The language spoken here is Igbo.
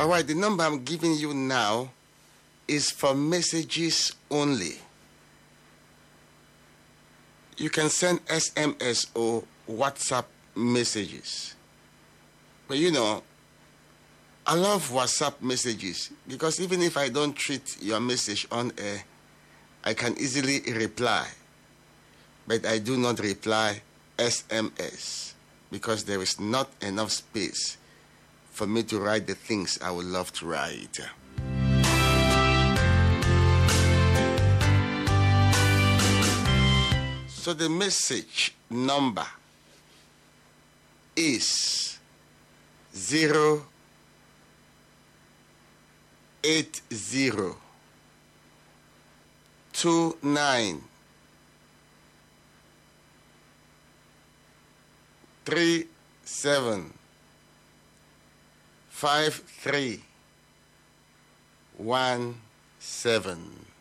All right, the number I'm giving you now is for messages only. You can send SMS or WhatsApp messages. But you know, I love WhatsApp messages because even if I don't treat your message on air, I can easily reply. But I do not reply SMS because there is not enough space for me to write the things I would love to write. So the message number is 080 29 37 53 17.